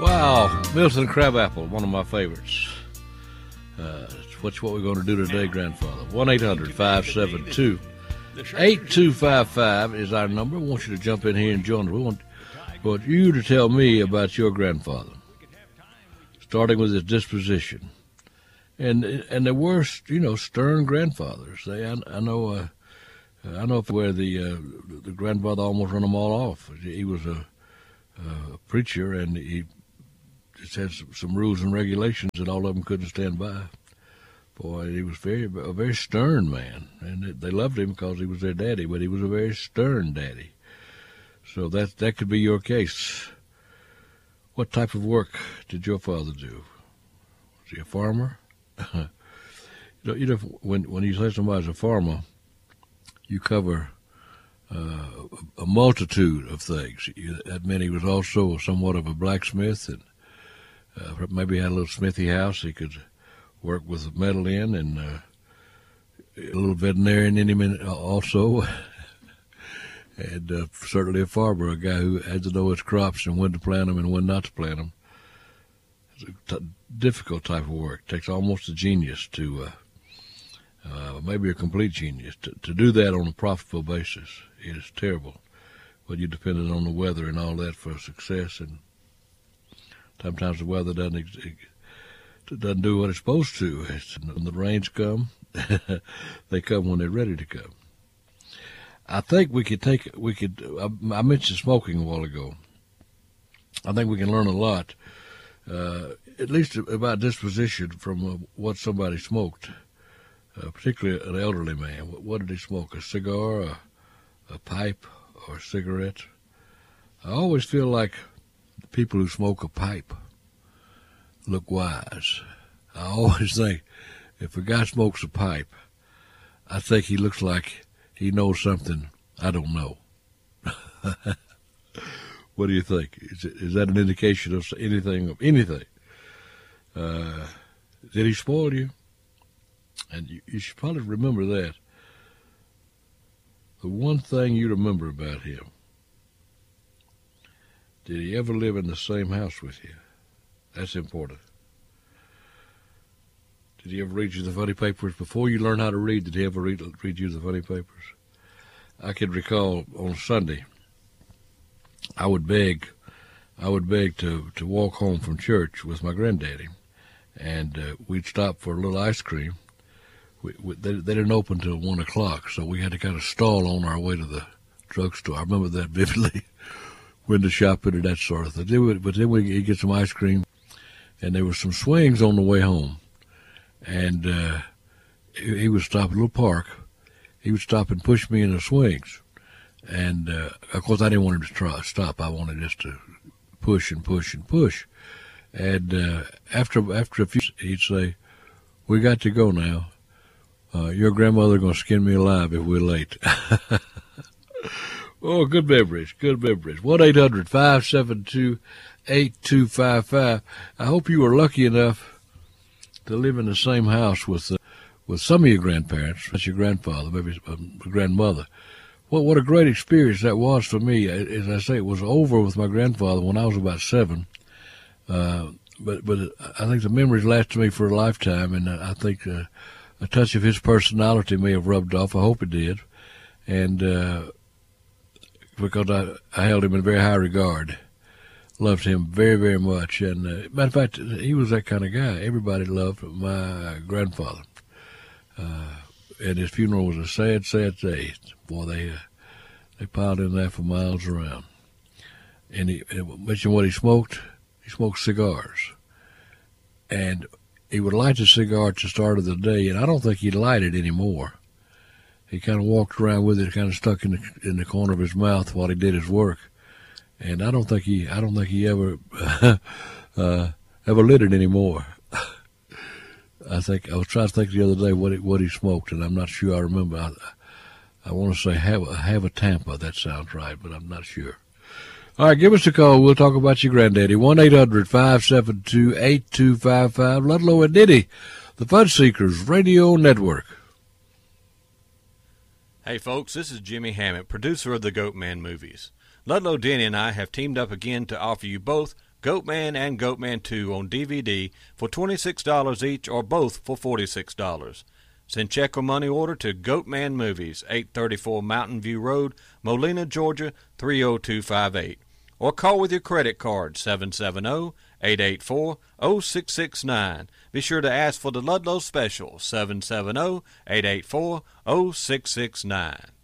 Wow, Milton Crabapple, one of my favorites. What's what we're going to do today, Grandfather? 1-800-572-8255 is our number. I want you to jump in here and join us. We want you to tell me about your grandfather, starting with his disposition. And there were, stern grandfathers. I know where the grandfather almost run them all off. He was a preacher, and he just had some rules and regulations that all of them couldn't stand by. Boy, he was a very stern man, and they loved him because he was their daddy, but he was a very stern daddy. So that could be your case. What type of work did your father do? Was he a farmer? When you say somebody's a farmer, you cover a multitude of things. That meant he was also somewhat of a blacksmith, and maybe had a little smithy house he could work with metal in, and a little veterinarian in him also. And certainly a farmer, a guy who had to know his crops and when to plant them and when not to plant them. It's a difficult type of work. It takes almost a genius to, maybe a complete genius, to do that on a profitable basis. It is terrible. But you're dependent on the weather and all that for success, and sometimes the weather doesn't do what it's supposed to. When the rains come, they come when they're ready to come. I think I mentioned smoking a while ago. I think we can learn a lot, at least about disposition from what somebody smoked, particularly an elderly man. What did he smoke, a cigar, a pipe, or a cigarette? I always feel like the people who smoke a pipe look wise. I always think if a guy smokes a pipe, I think he looks like he knows something I don't know. What do you think? Is that an indication of anything? Did he spoil you? And you should probably remember that. The one thing you remember about him, did he ever live in the same house with you? That's important. Did he ever read you the funny papers? Before you learned how to read, did he ever read you the funny papers? I can recall on Sunday, I would beg to walk home from church with my granddaddy, and we'd stop for a little ice cream. They didn't open till 1 o'clock, so we had to kind of stall on our way to the drugstore. I remember that vividly, window shopping and that sort of thing. But then we'd get some ice cream, and there were some swings on the way home. And he would stop at a little park. He would stop and push me in the swings. And, of course, I didn't want him to stop. I wanted just to push and push and push. And after a few, he'd say, "We got to go now. Your grandmother going to skin me alive if we're late." Oh, good memories, good memories. 1-800-572-8255. I hope you were lucky enough to live in the same house with some of your grandparents. That's your grandfather, maybe grandmother. What a great experience that was for me. As I say, it was over with my grandfather when I was about 7. But I think the memories lasted me for a lifetime, and I think a touch of his personality may have rubbed off. I hope it did. And because I held him in very high regard. Loved him very, very much. And matter of fact, he was that kind of guy. Everybody loved my grandfather. And his funeral was a sad, sad day. Boy, they piled in there for miles around. And he mentioned what he smoked. He smoked cigars. And he would light the cigar at the start of the day, and I don't think he'd light it anymore. He kind of walked around with it, kind of stuck in the corner of his mouth while he did his work. And I don't think he ever ever lit it anymore. I was trying to think the other day what he smoked, and I'm not sure I remember. I want to say have a Tampa. That sounds right, but I'm not sure. All right, give us a call. We'll talk about your granddaddy. 1-800-572-8255. Ludlow and Diddy, the Fun Seekers Radio Network. Hey, folks, this is Jimmy Hammett, producer of the Goatman movies. Ludlow Denny and I have teamed up again to offer you both Goatman and Goatman 2 on DVD for $26 each or both for $46. Send check or money order to Goatman Movies, 834 Mountain View Road, Molina, Georgia, 30258. Or call with your credit card, 770-884-0669. Be sure to ask for the Ludlow Special, 770-884-0669.